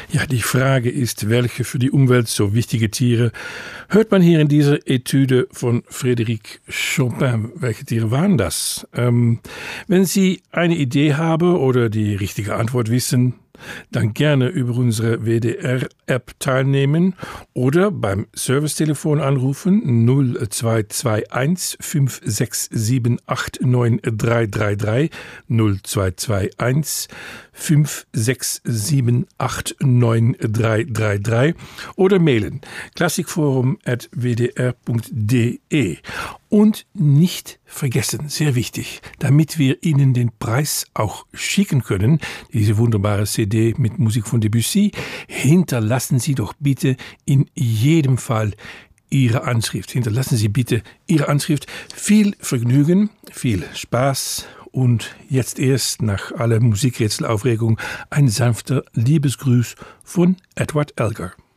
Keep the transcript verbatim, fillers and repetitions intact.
Ja, die Frage ist, welche für die Umwelt so wichtige Tiere hört man hier in dieser Etüde von Frédéric Chopin. Welche Tiere waren das? Ähm, wenn Sie eine Idee haben oder die richtige Antwort wissen, dann gerne über unsere W D R-App teilnehmen oder beim Servicetelefon anrufen null zwei zwei eins fünf sechs sieben acht neun drei drei drei null zwei zwei eins fünf sechs sieben acht neun drei drei drei oder mailen klassikforum at w d r punkt d e. Und nicht vergessen, sehr wichtig, damit wir Ihnen den Preis auch schicken können, diese wunderbare C D mit Musik von Debussy, hinterlassen Sie doch bitte in jedem Fall Ihre Anschrift. Hinterlassen Sie bitte Ihre Anschrift. Viel Vergnügen, viel Spaß und jetzt erst nach aller Musikrätselaufregung ein sanfter Liebesgruß von Edward Elgar.